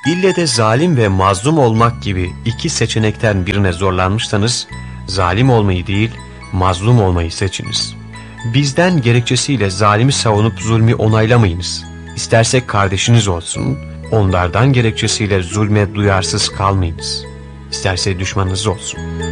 İlle de zalim ve mazlum olmak gibi iki seçenekten birine zorlanmışsanız, zalim olmayı değil, mazlum olmayı seçiniz. Bizden gerekçesiyle zalimi savunup zulmü onaylamayınız. İsterse kardeşiniz olsun, onlardan gerekçesiyle zulme duyarsız kalmayınız. İsterse düşmanınız olsun.